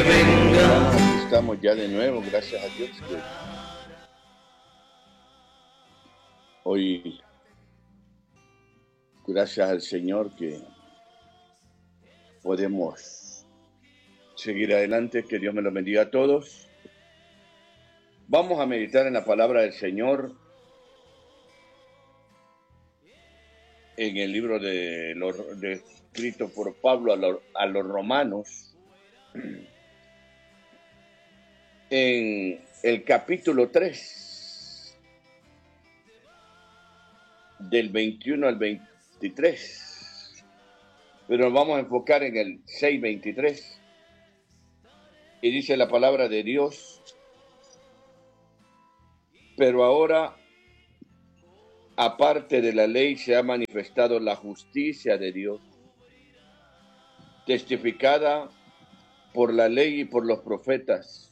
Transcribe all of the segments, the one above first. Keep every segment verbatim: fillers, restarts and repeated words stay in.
que venga. Aquí estamos ya de nuevo, gracias a Dios que hoy, gracias al Señor que podemos seguir adelante. Que Dios me lo bendiga a todos. Vamos a meditar en la palabra del Señor en el libro de, los, de escrito por Pablo a, lo, a los romanos, en el capítulo tres, del veintiuno al veintitrés, pero nos vamos a enfocar en el seis veintitrés, y dice la palabra de Dios: pero ahora, aparte de la ley, se ha manifestado la justicia de Dios, testificada por la ley y por los profetas.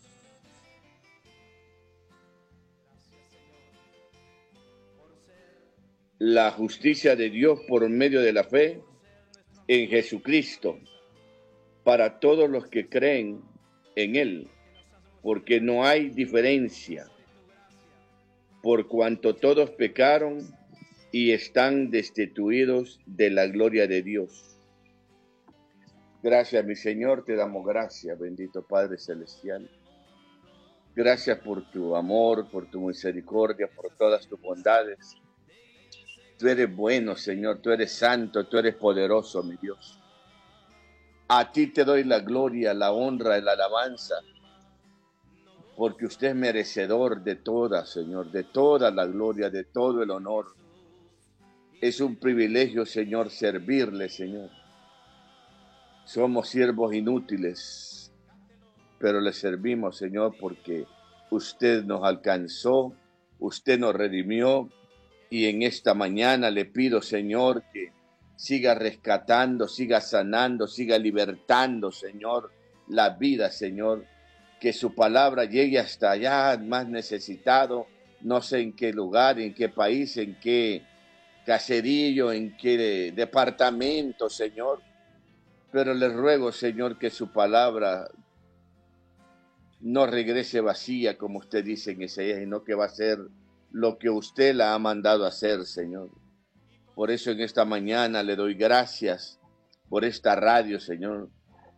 La justicia de Dios por medio de la fe en Jesucristo, para todos los que creen en Él, porque no hay diferencia, por cuanto todos pecaron y están destituidos de la gloria de Dios. Gracias, mi Señor, te damos gracias, bendito Padre Celestial. Gracias por tu amor, por tu misericordia, por todas tus bondades. Tú eres bueno, Señor, tú eres santo, tú eres poderoso, mi Dios. A ti te doy la gloria, la honra y la alabanza, porque usted es merecedor de toda, Señor, de toda la gloria, de todo el honor. Es un privilegio, Señor, servirle, Señor. Somos siervos inútiles, pero le servimos, Señor, porque usted nos alcanzó, usted nos redimió, y en esta mañana le pido, Señor, que siga rescatando, siga sanando, siga libertando, Señor, la vida, Señor. Que su palabra llegue hasta allá más necesitado, no sé en qué lugar, en qué país, en qué caserío, en qué departamento, Señor. Pero le ruego, Señor, que su palabra no regrese vacía, como usted dice en Isaías, sino que va a ser lo que usted la ha mandado a hacer, Señor. Por eso en esta mañana le doy gracias por esta radio, Señor.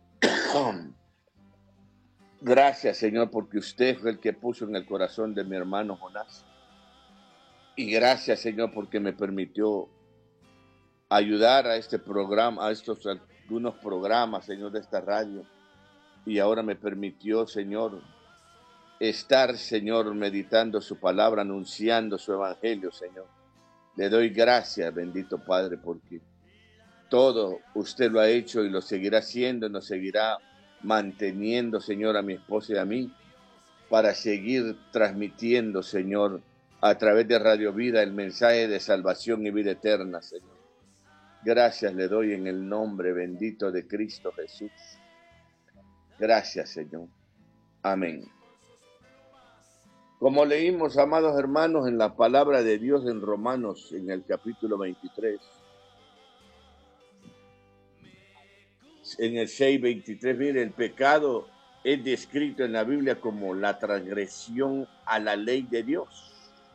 Gracias, Señor, porque usted fue el que puso en el corazón de mi hermano Jonás. Y gracias, Señor, porque me permitió ayudar a este programa, a estos algunos programas, Señor, de esta radio. Y ahora me permitió, Señor, estar, Señor, meditando su palabra, anunciando su evangelio, Señor. Le doy gracias, bendito Padre, porque todo usted lo ha hecho y lo seguirá haciendo, y nos seguirá manteniendo, Señor, a mi esposa y a mí, para seguir transmitiendo, Señor, a través de Radio Vida, el mensaje de salvación y vida eterna, Señor. Gracias le doy en el nombre bendito de Cristo Jesús. Gracias, Señor. Amén. Como leímos, amados hermanos, en la palabra de Dios en Romanos, en el capítulo veintitrés, en el seis veintitrés, mire, el pecado es descrito en la Biblia como la transgresión a la ley de Dios.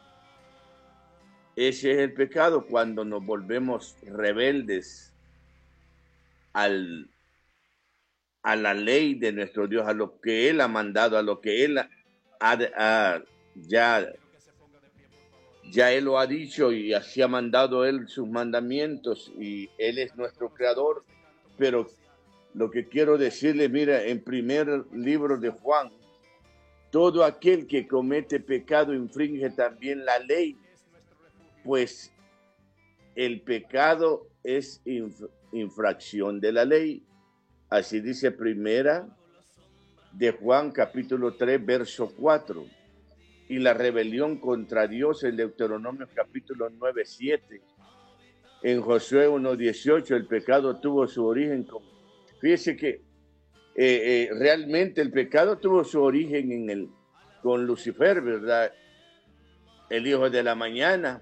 Ese es el pecado, cuando nos volvemos rebeldes al, a la ley de nuestro Dios, a lo que Él ha mandado, a lo que Él ha, ha, ya, ya Él lo ha dicho, y así ha mandado Él sus mandamientos, y Él es nuestro creador. Pero lo que quiero decirle, mira, en primer libro de Juan, todo aquel que comete pecado infringe también la ley, pues el pecado es inf- infracción de la ley. Así dice primera de Juan, capítulo tres, verso cuatro. Y la rebelión contra Dios en Deuteronomio, capítulo nueve, siete. En Josué uno, dieciocho, el pecado tuvo su origen con... Fíjese que eh, eh, realmente el pecado tuvo su origen en el, con Lucifer, ¿verdad? El hijo de la mañana,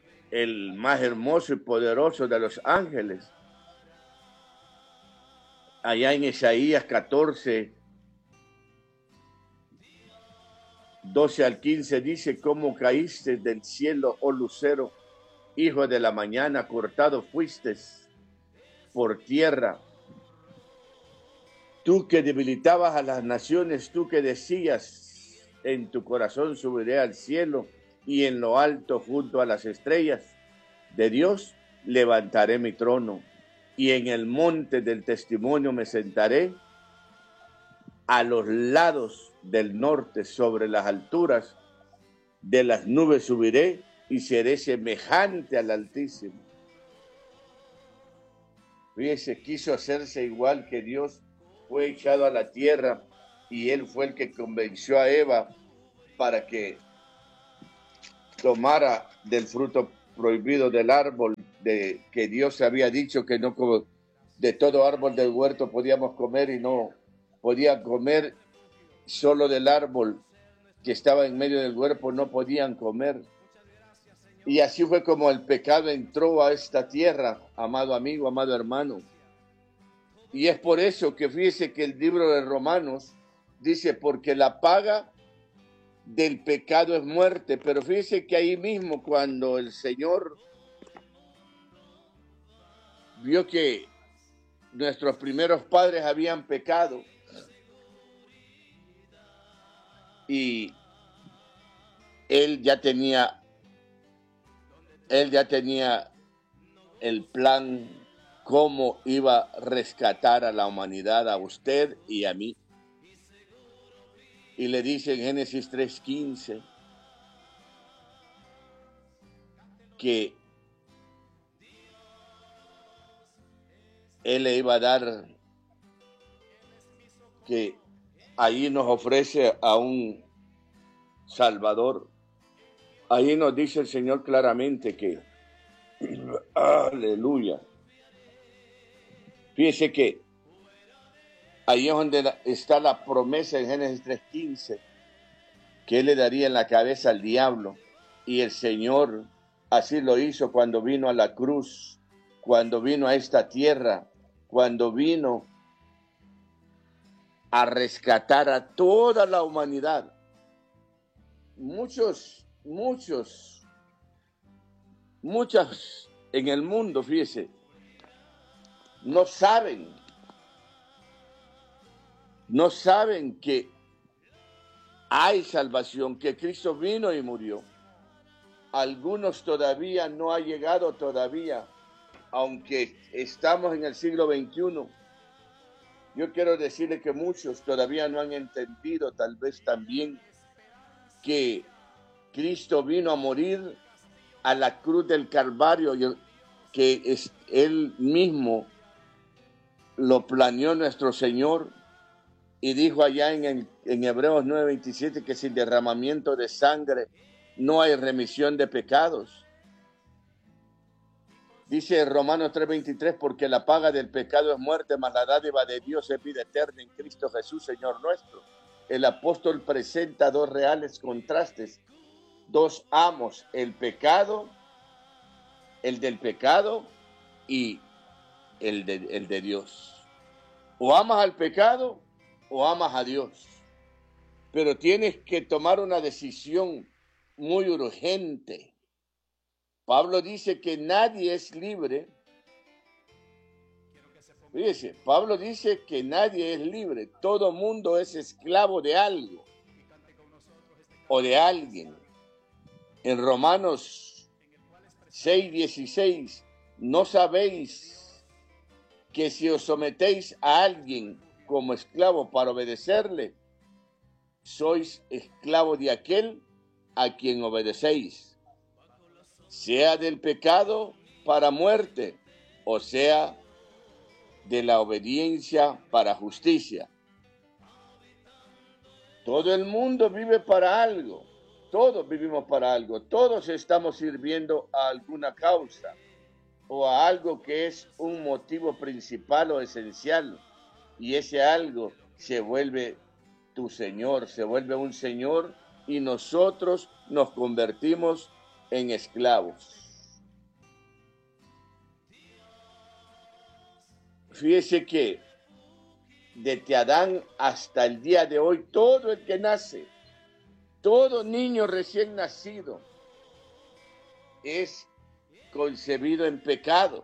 el más hermoso y poderoso de los ángeles. allá en Isaías catorce, doce al quince, dice: ¿Cómo caíste del cielo, oh lucero, hijo de la mañana? Cortado fuiste por tierra. Tú que debilitabas a las naciones, tú que decías en tu corazón: subiré al cielo, y en lo alto junto a las estrellas de Dios levantaré mi trono, y en el monte del testimonio me sentaré, a los lados del norte, sobre las alturas de las nubes subiré, y seré semejante al Altísimo. Fíjese, quiso hacerse igual que Dios, fue echado a la tierra, y él fue el que convenció a Eva para que tomara del fruto prohibido del árbol de que Dios había dicho que no, de todo árbol del huerto podíamos comer, y no podían comer, solo del árbol que estaba en medio del huerto no podían comer. Y así fue como el pecado entró a esta tierra, amado amigo, amado hermano. Y es por eso que fíjese que el libro de Romanos dice: porque la paga del pecado es muerte. Pero fíjese que ahí mismo, cuando el Señor vio que nuestros primeros padres habían pecado, y él ya tenía, él ya tenía el plan cómo iba a rescatar a la humanidad, a usted y a mí. Y le dice en Génesis tres quince que él le iba a dar, que ahí nos ofrece a un Salvador. Ahí nos dice el Señor claramente que, aleluya, fíjese que ahí es donde está la promesa en Génesis tres quince, que él le daría en la cabeza al diablo. Y el Señor así lo hizo cuando vino a la cruz, cuando vino a esta tierra, cuando vino a rescatar a toda la humanidad. Muchos, muchos, muchas en el mundo, fíjese, no saben, no saben que hay salvación, que Cristo vino y murió. Algunos todavía no ha llegado todavía, aunque estamos en el siglo veintiuno. Yo quiero decirle que muchos todavía no han entendido, tal vez también, que Cristo vino a morir a la cruz del Calvario, que es él mismo lo planeó nuestro Señor, y dijo allá en, el, en Hebreos nueve veintisiete que sin derramamiento de sangre no hay remisión de pecados. Dice Romanos tres veintitrés: porque la paga del pecado es muerte, mas la dádiva de Dios es vida eterna en Cristo Jesús, Señor nuestro. El apóstol presenta dos reales contrastes, dos amos: el pecado, el del pecado y el de, el de Dios. O amas al pecado o amas a Dios. Pero tienes que tomar una decisión muy urgente. Pablo dice que nadie es libre. Fíjese, Pablo dice que nadie es libre. Todo mundo es esclavo de algo o de alguien. En Romanos seis dieciséis, ¿no sabéis que si os sometéis a alguien como esclavo para obedecerle, sois esclavo de aquel a quien obedecéis, sea del pecado para muerte, o sea de la obediencia para justicia? Todo el mundo vive para algo, todos vivimos para algo, todos estamos sirviendo a alguna causa o a algo que es un motivo principal o esencial, y ese algo se vuelve tu Señor, se vuelve un Señor, y nosotros nos convertimos en esclavos. Fíjese que desde Adán hasta el día de hoy, todo el que nace, todo niño recién nacido es concebido en pecado,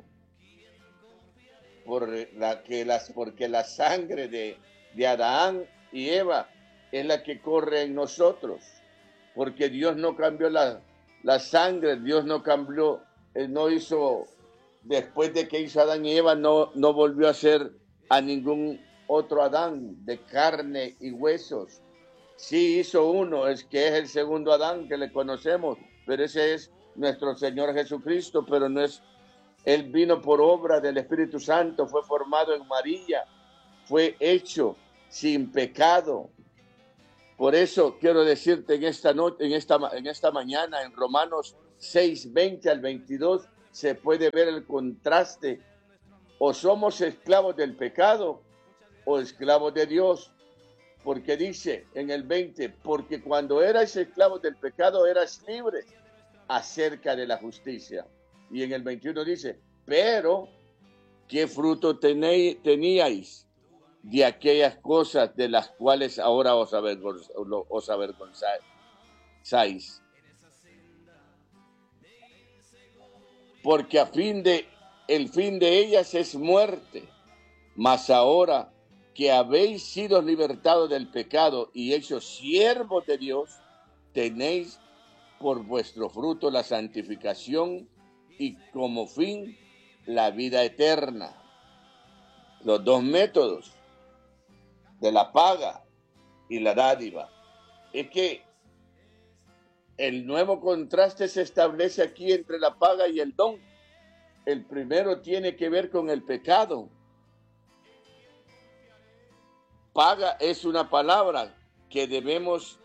por la que las, porque la sangre de, de Adán y Eva es la que corre en nosotros, porque Dios no cambió la, la sangre, Dios no cambió, Él no hizo, después de que hizo Adán y Eva, no, no volvió a hacer a ningún otro Adán de carne y huesos. Sí hizo uno, es que es el segundo Adán que le conocemos, pero ese es nuestro Señor Jesucristo, pero no es, Él vino por obra del Espíritu Santo, fue formado en María, fue hecho sin pecado. Por eso quiero decirte en esta noche, en esta, en esta mañana, en Romanos seis, veinte al veintidós, se puede ver el contraste. O somos esclavos del pecado o esclavos de Dios. Porque dice en el veinte, porque cuando erais esclavos del pecado eras libres acerca de la justicia. Y en el veintiuno dice, pero ¿qué fruto tenéis, teníais de aquellas cosas de las cuales ahora os, avergonz, os avergonzáis? Porque a fin de, el fin de ellas es muerte, mas ahora que habéis sido libertados del pecado y hechos siervos de Dios, tenéis por vuestro fruto la santificación y como fin la vida eterna. Los dos métodos de la paga y la dádiva. Es que el nuevo contraste se establece aquí entre la paga y el don. El primero tiene que ver con el pecado. Paga es una palabra que debemos,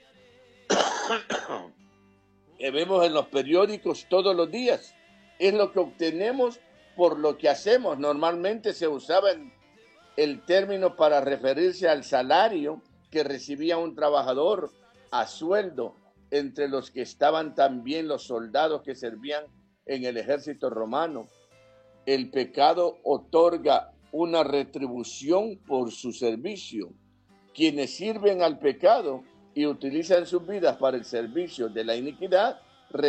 que vemos en los periódicos todos los días. Es lo que obtenemos por lo que hacemos. Normalmente se usaba en el término para referirse al salario que recibía un trabajador a sueldo, entre los que estaban también los soldados que servían en el ejército romano. El pecado otorga una retribución por su servicio. Quienes sirven al pecado y utilizan sus vidas para el servicio de la iniquidad